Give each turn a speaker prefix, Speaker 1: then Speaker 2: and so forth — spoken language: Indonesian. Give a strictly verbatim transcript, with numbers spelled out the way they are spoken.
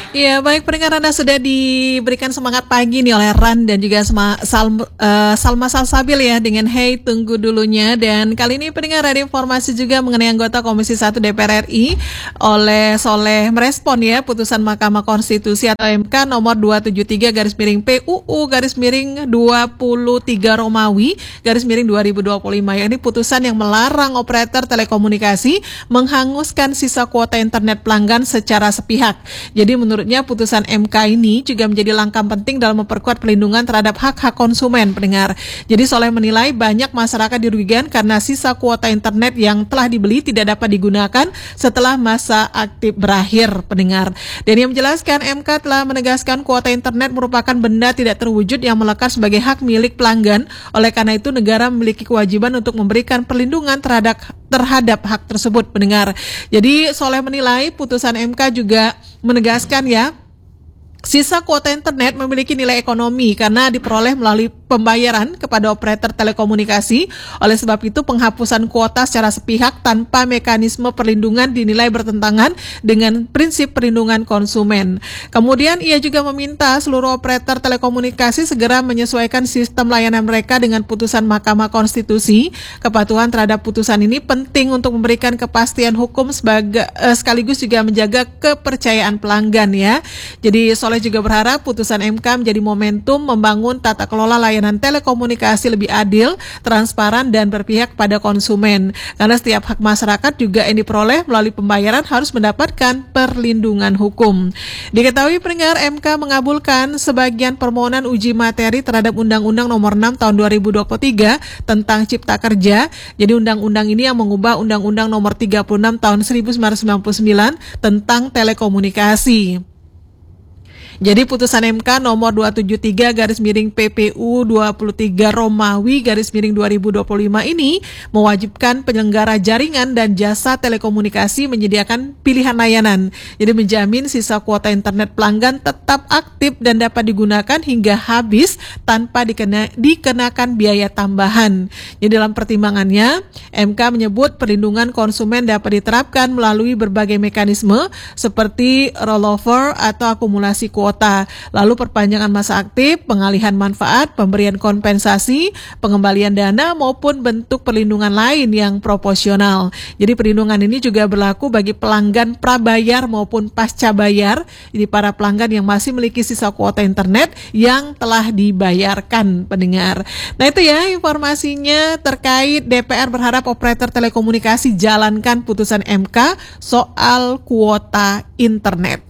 Speaker 1: Iya, baik pendengar, Anda sudah diberikan semangat pagi nih oleh Ran dan juga Sma, Salm, uh, Salma Salsabil ya dengan Hey Tunggu Dulunya. Dan kali ini pendengar ada informasi juga mengenai anggota Komisi satu D P R R I oleh Soleh merespon ya putusan Mahkamah Konstitusi atau M K nomor dua tujuh tiga garis miring P U U garis miring dua puluh tiga Romawi garis miring dua ribu dua puluh lima, yakni putusan yang melarang operator telekomunikasi menghanguskan sisa kuota internet pelanggan secara sepihak. Jadi menurutnya putusan M K ini juga menjadi langkah penting dalam memperkuat pelindungan terhadap hak-hak konsumen, pendengar. Jadi Soleh menilai banyak masyarakat dirugikan karena sisa kuota internet yang telah dibeli tidak dapat digunakan setelah masa aktif berakhir, pendengar. Dan yang menjelaskan M K telah menegaskan kuota internet merupakan benda tidak terwujud yang melekat sebagai hak milik pelanggan. Oleh karena itu negara memiliki kewajiban untuk memberikan perlindungan terhadap terhadap hak tersebut, pendengar. Jadi Soleh menilai putusan M K juga menegaskan ya, sisa kuota internet memiliki nilai ekonomi karena diperoleh melalui pembayaran kepada operator telekomunikasi. Oleh sebab itu penghapusan kuota secara sepihak tanpa mekanisme perlindungan dinilai bertentangan dengan prinsip perlindungan konsumen. Kemudian ia juga meminta seluruh operator telekomunikasi segera menyesuaikan sistem layanan mereka dengan putusan Mahkamah Konstitusi. Kepatuhan terhadap putusan ini penting untuk memberikan kepastian hukum sebagai eh, sekaligus juga menjaga kepercayaan pelanggan ya. Jadi Soleh juga berharap putusan M K menjadi momentum membangun tata kelola layanan telekomunikasi lebih adil, transparan, dan berpihak pada konsumen. Karena setiap hak masyarakat juga yang diperoleh melalui pembayaran harus mendapatkan perlindungan hukum. Diketahui pendengar, M K mengabulkan sebagian permohonan uji materi terhadap Undang-Undang Nomor enam Tahun dua ribu dua puluh tiga tentang Cipta Kerja. Jadi undang-undang ini yang mengubah Undang-Undang Nomor tiga puluh enam Tahun seribu sembilan ratus sembilan puluh sembilan tentang telekomunikasi. Jadi putusan M K nomor dua tujuh tiga garis miring P P U dua puluh tiga Romawi garis miring dua ribu dua puluh lima ini mewajibkan penyelenggara jaringan dan jasa telekomunikasi menyediakan pilihan layanan. Jadi menjamin sisa kuota internet pelanggan tetap aktif dan dapat digunakan hingga habis tanpa dikena, dikenakan biaya tambahan. Jadi dalam pertimbangannya, M K menyebut perlindungan konsumen dapat diterapkan melalui berbagai mekanisme seperti rollover atau akumulasi kuota, lalu perpanjangan masa aktif, pengalihan manfaat, pemberian kompensasi, pengembalian dana, maupun bentuk perlindungan lain yang proporsional. Jadi perlindungan ini juga berlaku bagi pelanggan prabayar maupun pasca bayar, jadi para pelanggan yang masih memiliki sisa kuota internet yang telah dibayarkan, pendengar. Nah itu ya informasinya terkait D P R berharap operator telekomunikasi jalankan putusan M K soal kuota internet.